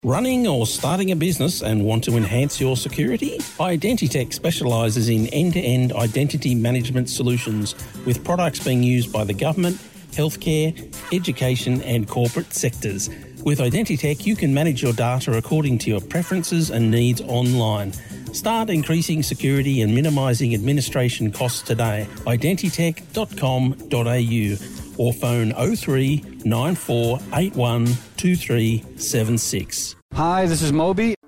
Running or starting a business and want to enhance your security? Identitech specialises in end-to-end identity management solutions with products being used by the government, healthcare, education and corporate sectors. With Identitech, you can manage your data according to your preferences and needs online. Start increasing security and minimising administration costs today. Identitech.com.au or phone 03 9481 2376. Hi, this is Moby.